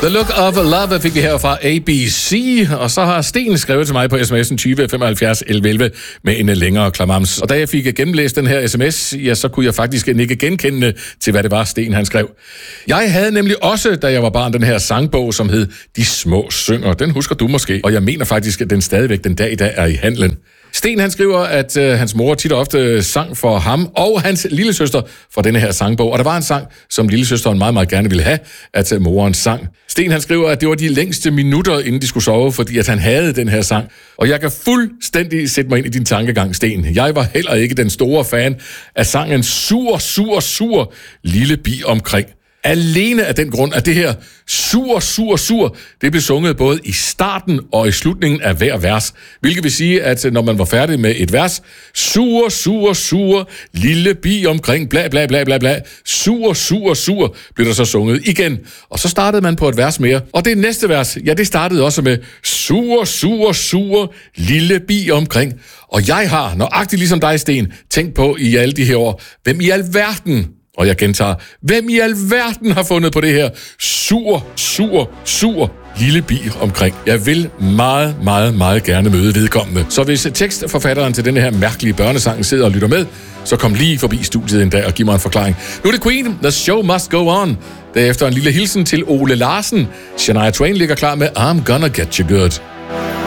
The Look of Love fik vi her fra ABC, og så har Sten skrevet til mig på sms'en 20 75 11 11 med en længere klamams. Og da jeg fik gennemlæst den her sms, ja, så kunne jeg faktisk ikke genkende til, hvad det var, Sten han skrev. Jeg havde nemlig også, da jeg var barn, den her sangbog, som hed De Små Synger. Den husker du måske, og jeg mener faktisk, at den stadigvæk den dag i dag er i handlen. Sten han skriver, at hans mor tit og ofte sang for ham og hans lillesøster for denne her sangbog. Og der var en sang, som lillesøsteren meget, meget gerne ville have, at moren sang. Sten han skriver, at det var de længste minutter, inden de skulle sove, fordi at han havde den her sang. Og jeg kan fuldstændig sætte mig ind i din tankegang, Sten. Jeg var heller ikke den store fan af sangen Sur, sur, sur, lille bi omkring. Alene af den grund, at det her sur, sur, sur, det blev sunget både i starten og i slutningen af hver vers. Hvilket vil sige, at når man var færdig med et vers, sur, sur, sur, lille bi omkring, bla, bla, bla, bla, bla, sur, sur, sur, blev der så sunget igen. Og så startede man på et vers mere. Og det næste vers, ja, det startede også med sur, sur, sur, lille bi omkring. Og jeg har, nøjagtigt ligesom dig, Sten, tænkt på i alle de her år, hvem i alverden, og jeg gentager, hvem i alverden har fundet på det her sur, sur, sur lille bi omkring? Jeg vil meget, meget, meget gerne møde vedkommende. Så hvis tekstforfatteren til denne her mærkelige børnesang sidder og lytter med, så kom lige forbi studiet en dag og giv mig en forklaring. Nu er det Queen, The Show Must Go On. Derefter en lille hilsen til Ole Larsen. Shania Twain ligger klar med I'm Gonna Get You Good.